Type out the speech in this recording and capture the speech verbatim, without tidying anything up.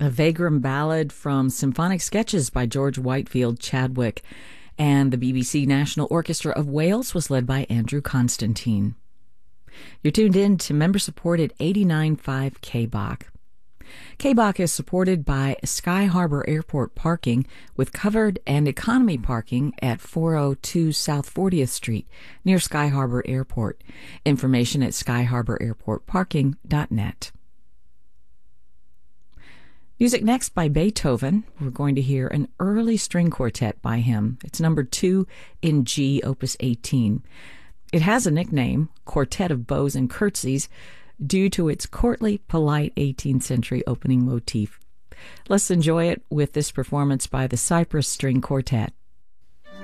a Vagrom ballad from Symphonic Sketches by George Whitefield Chadwick, and the B B C National Orchestra of Wales was led by Andrew Constantine. You're tuned in to member-supported eighty-nine point five K B O C. K B O C is supported by Sky Harbor Airport Parking with covered and economy parking at four oh two South fortieth Street near Sky Harbor Airport. Information at sky harbor airport parking dot net. Music next by Beethoven. We're going to hear an early string quartet by him. It's number two in G, opus eighteen. It has a nickname, Quartet of Bows and Curtsies, due to its courtly, polite eighteenth century opening motif. Let's enjoy it with this performance by the Cyprus String Quartet.